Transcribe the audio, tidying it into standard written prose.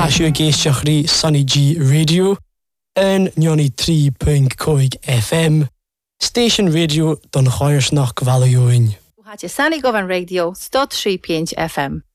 Tasio géisteachrí Sunny G Radio en 93.5 FM. Station Radio don Choirsnach Gvalioin. Słuchacie Sunny Govan Radio 103.5 FM.